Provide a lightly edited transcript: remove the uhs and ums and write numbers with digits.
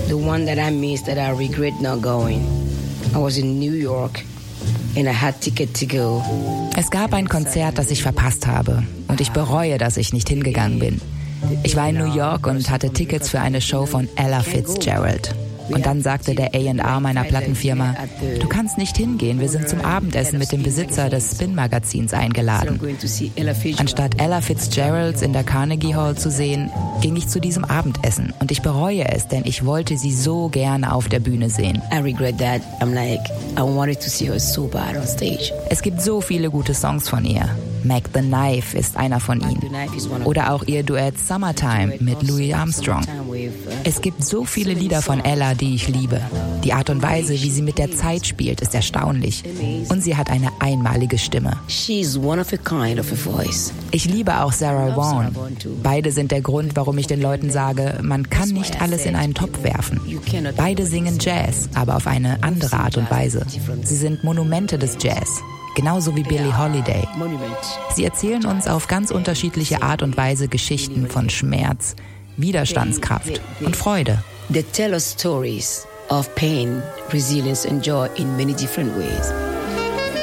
The one that I missed that I regret not going. I was in New York and I had ticket to go. Es gab ein Konzert, das ich verpasst habe und ich bereue, dass ich nicht hingegangen bin. Ich war in New York und hatte Tickets für eine Show von Ella Fitzgerald. Und dann sagte der A&R meiner Plattenfirma, du kannst nicht hingehen, wir sind zum Abendessen mit dem Besitzer des Spin-Magazins eingeladen. Anstatt Ella Fitzgerald in der Carnegie Hall zu sehen, ging ich zu diesem Abendessen. Und ich bereue es, denn ich wollte sie so gerne auf der Bühne sehen. Es gibt so viele gute Songs von ihr. Mac the Knife ist einer von ihnen. Oder auch ihr Duett Summertime mit Louis Armstrong. Es gibt so viele Lieder von Ella, die ich liebe. Die Art und Weise, wie sie mit der Zeit spielt, ist erstaunlich. Und sie hat eine einmalige Stimme. Ich liebe auch Sarah Vaughan. Beide sind der Grund, warum ich den Leuten sage, man kann nicht alles in einen Topf werfen. Beide singen Jazz, aber auf eine andere Art und Weise. Sie sind Monumente des Jazz. Genauso wie Billie Holiday. Sie erzählen uns auf ganz unterschiedliche Art und Weise Geschichten von Schmerz, Widerstandskraft und Freude. They tell us stories of pain, resilience and joy in many different ways.